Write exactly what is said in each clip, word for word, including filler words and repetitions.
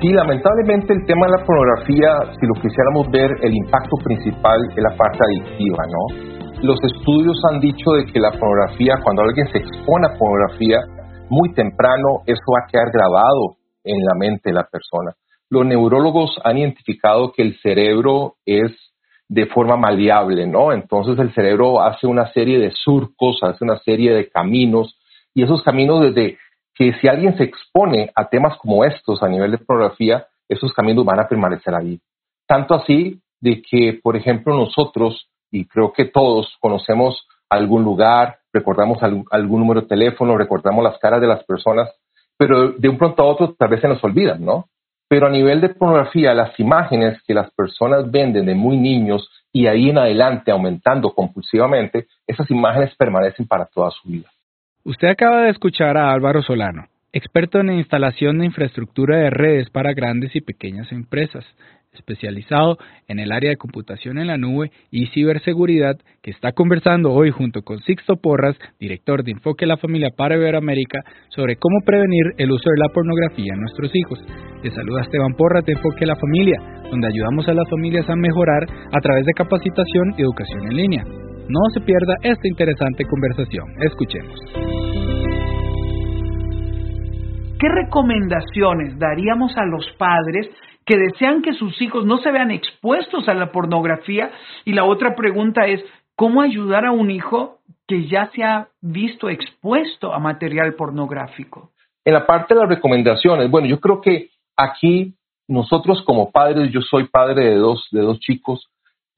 Sí, lamentablemente el tema de la pornografía, si lo quisiéramos ver, el impacto principal es la parte adictiva, ¿no? Los estudios han dicho de que la pornografía, cuando alguien se expone a pornografía muy temprano, eso va a quedar grabado en la mente de la persona. Los neurólogos han identificado que el cerebro es de forma maleable, ¿no? Entonces el cerebro hace una serie de surcos, hace una serie de caminos, y esos caminos desde que si alguien se expone a temas como estos a nivel de pornografía, esos caminos van a permanecer ahí. Tanto así de que, por ejemplo, nosotros, y creo que todos conocemos algún lugar, recordamos algún, algún número de teléfono, recordamos las caras de las personas, pero de un pronto a otro tal vez se nos olvidan, ¿no? Pero a nivel de pornografía, las imágenes que las personas venden de muy niños y ahí en adelante aumentando compulsivamente, esas imágenes permanecen para toda su vida. Usted acaba de escuchar a Álvaro Solano, experto en instalación de infraestructura de redes para grandes y pequeñas empresas, especializado en el área de computación en la nube y ciberseguridad, que está conversando hoy junto con Sixto Porras, director de Enfoque a la Familia para Iberoamérica, sobre cómo prevenir el uso de la pornografía en nuestros hijos. Le saluda Esteban Porras de Enfoque a la Familia, donde ayudamos a las familias a mejorar a través de capacitación y educación en línea. No se pierda esta interesante conversación. Escuchemos. ¿Qué recomendaciones daríamos a los padres que desean que sus hijos no se vean expuestos a la pornografía? Y la otra pregunta es, ¿cómo ayudar a un hijo que ya se ha visto expuesto a material pornográfico? En la parte de las recomendaciones, bueno, yo creo que aquí nosotros como padres, yo soy padre de dos, de dos chicos,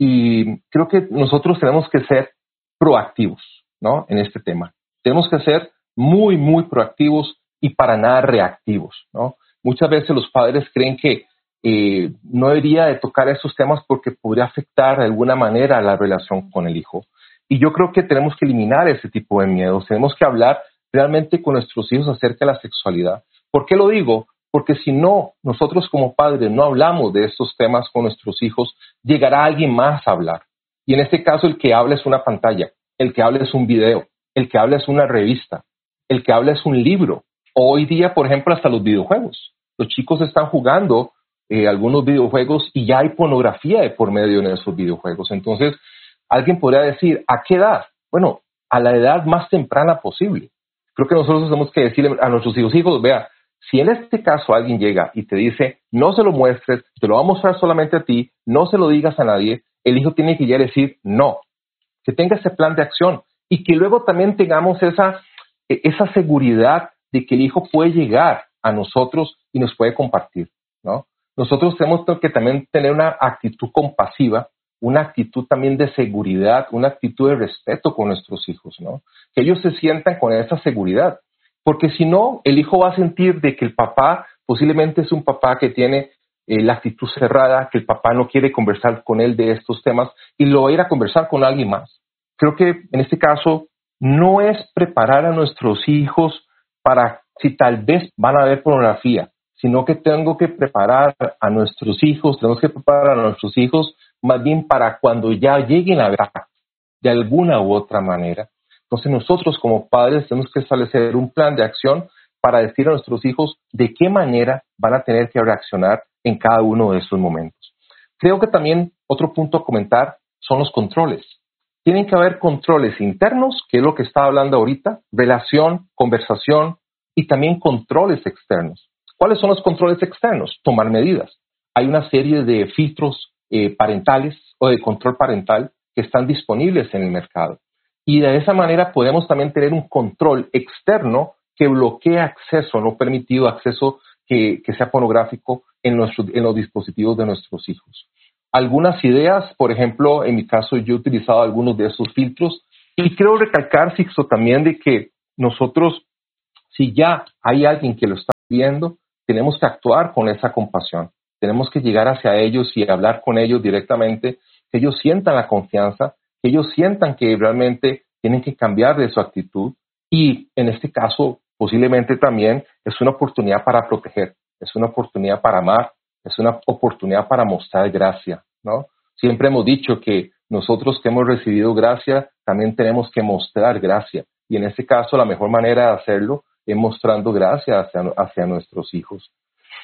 y creo que nosotros tenemos que ser proactivos, ¿no? En este tema. Tenemos que ser muy, muy proactivos y para nada reactivos, ¿no? Muchas veces los padres creen que eh, no debería de tocar esos temas porque podría afectar de alguna manera la relación con el hijo. Y yo creo que tenemos que eliminar ese tipo de miedos. Tenemos que hablar realmente con nuestros hijos acerca de la sexualidad. ¿Por qué lo digo? Porque si no, nosotros como padres no hablamos de estos temas con nuestros hijos, llegará alguien más a hablar. Y en este caso el que habla es una pantalla, el que habla es un video, el que habla es una revista, el que habla es un libro. Hoy día, por ejemplo, hasta los videojuegos. Los chicos están jugando eh, algunos videojuegos y ya hay pornografía de por medio de esos videojuegos. Entonces, alguien podría decir, ¿a qué edad? Bueno, a la edad más temprana posible. Creo que nosotros tenemos que decirle a nuestros hijos, hijos, vea, si en este caso alguien llega y te dice, no se lo muestres, te lo va a mostrar solamente a ti, no se lo digas a nadie, el hijo tiene que ya decir no, que tenga ese plan de acción y que luego también tengamos esa, esa seguridad de que el hijo puede llegar a nosotros y nos puede compartir, ¿no? Nosotros tenemos que también tener una actitud compasiva, una actitud también de seguridad, una actitud de respeto con nuestros hijos, ¿no? Que ellos se sientan con esa seguridad. Porque si no, el hijo va a sentir de que el papá posiblemente es un papá que tiene eh, la actitud cerrada, que el papá no quiere conversar con él de estos temas y lo va a ir a conversar con alguien más. Creo que en este caso no es preparar a nuestros hijos para si tal vez van a ver pornografía, sino que tengo que preparar a nuestros hijos, tenemos que preparar a nuestros hijos más bien para cuando ya lleguen a ver de alguna u otra manera. Entonces nosotros como padres tenemos que establecer un plan de acción para decir a nuestros hijos de qué manera van a tener que reaccionar en cada uno de estos momentos. Creo que también otro punto a comentar son los controles. Tienen que haber controles internos, que es lo que estaba hablando ahorita, relación, conversación y también controles externos. ¿Cuáles son los controles externos? Tomar medidas. Hay una serie de filtros eh, parentales o de control parental que están disponibles en el mercado. Y de esa manera podemos también tener un control externo que bloquee acceso no permitido, acceso que, que sea pornográfico en, nuestro, en los dispositivos de nuestros hijos. Algunas ideas, por ejemplo, en mi caso yo he utilizado algunos de esos filtros y creo recalcar, Sixto, también de que nosotros, si ya hay alguien que lo está viendo, tenemos que actuar con esa compasión. Tenemos que llegar hacia ellos y hablar con ellos directamente, que ellos sientan la confianza, que ellos sientan que realmente tienen que cambiar de su actitud y en este caso posiblemente también es una oportunidad para proteger, es una oportunidad para amar, es una oportunidad para mostrar gracia, ¿no? Siempre hemos dicho que nosotros que hemos recibido gracia también tenemos que mostrar gracia y en este caso la mejor manera de hacerlo es mostrando gracia hacia, hacia nuestros hijos.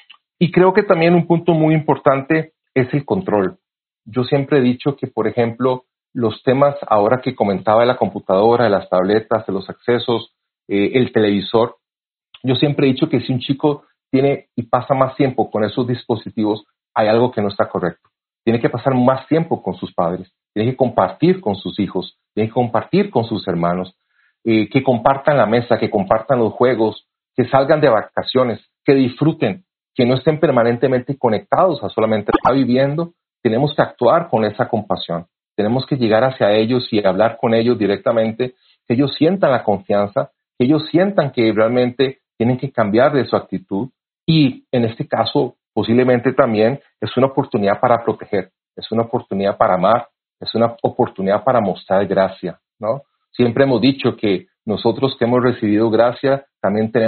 Y creo que también un punto muy importante es el control. Yo siempre he dicho que, por ejemplo, los temas ahora que comentaba de la computadora, de las tabletas, de los accesos, eh, el televisor, yo siempre he dicho que si un chico tiene y pasa más tiempo con esos dispositivos, hay algo que no está correcto. Tiene que pasar más tiempo con sus padres, tiene que compartir con sus hijos, tiene que compartir con sus hermanos, eh, que compartan la mesa, que compartan los juegos, que salgan de vacaciones, que disfruten, que no estén permanentemente conectados a solamente estar viviendo. Tenemos que actuar con esa compasión. Tenemos que llegar hacia ellos y hablar con ellos directamente, que ellos sientan la confianza, que ellos sientan que realmente tienen que cambiar de su actitud y en este caso posiblemente también es una oportunidad para proteger, es una oportunidad para amar, es una oportunidad para mostrar gracia, ¿no? Siempre hemos dicho que nosotros que hemos recibido gracia también tenemos